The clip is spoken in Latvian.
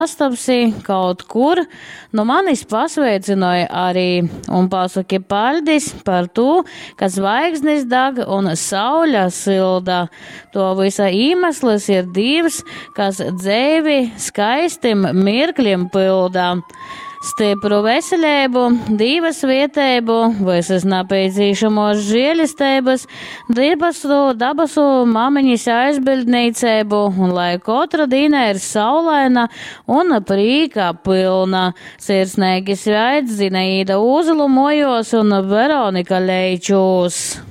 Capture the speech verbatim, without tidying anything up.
Astapsi kaut kur, nu manis pasveicināja arī un pasaki paļdis par to, ka zvaigznes dag un sauļa silda. To visa iemesls ir divs, kas dzēvi skaistim mirkļiem pildā. Stipru veselību, divas vietēbu, visas napīdzīšamos žēlistēbas, dibasu dabasu mamiņas aizbildnīcēbu, un lai kotra dīna ir saulaina un prīkā pilna. Sirsnīgi sveic Zinaīda Uzulu mojos un Veronika Leičūs.